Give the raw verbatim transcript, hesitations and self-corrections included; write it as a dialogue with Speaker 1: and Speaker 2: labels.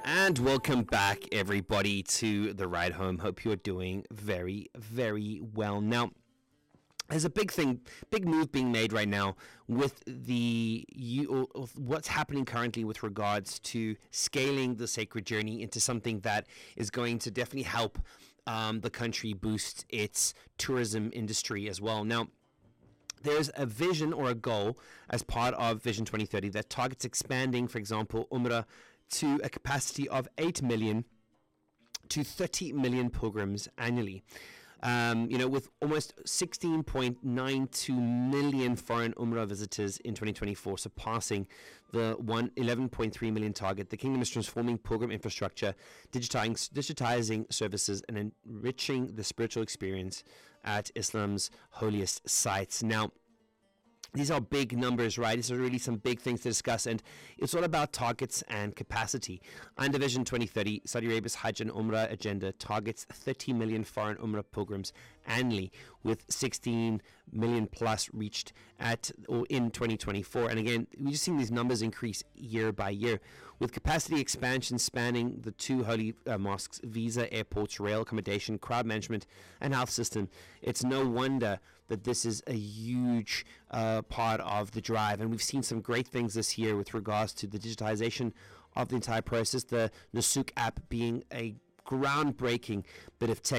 Speaker 1: And welcome back, everybody, to The Ride Home. Hope you're doing very, very well. Now, there's a big thing, big move being made right now with the you, what's happening currently with regards to scaling the Sacred Journey into something that is going to definitely help um, the country boost its tourism industry as well. Now, there's a vision or a goal as part of Vision twenty thirty that targets expanding, for example, Umrah to a capacity of eight million to thirty million pilgrims annually. Um, you know, with almost sixteen point nine two million foreign Umrah visitors in twenty twenty-four, surpassing the eleven point three million target, the kingdom is transforming pilgrim infrastructure, digitizing, digitizing services, and enriching the spiritual experience at Islam's holiest sites. Now, these are big numbers, right? These are really some big things to discuss, and it's all about targets and capacity. Under Vision twenty thirty, Saudi Arabia's Hajj and Umrah agenda targets thirty million foreign Umrah pilgrims annually, with sixteen million plus reached at or in twenty twenty-four. And again, we're just seeing these numbers increase year by year, with capacity expansion spanning the two holy uh, mosques, visa, airports, rail accommodation, crowd management, and health system. It's no wonder that this is a huge uh, part of the drive, and we've seen some great things this year with regards to the digitization of the entire process. The Nusuk app being a groundbreaking bit of tech